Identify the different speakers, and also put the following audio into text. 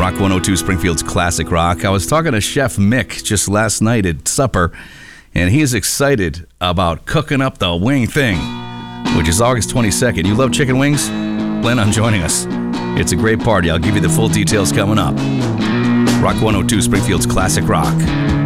Speaker 1: Rock 102 Springfield's Classic Rock. I was talking to Chef Mick just last night at supper, and he is excited about cooking up the wing thing, which is August 22nd. You love chicken wings? Plan on joining us. It's a great party. I'll give you the full details coming up. Rock 102 Springfield's Classic Rock.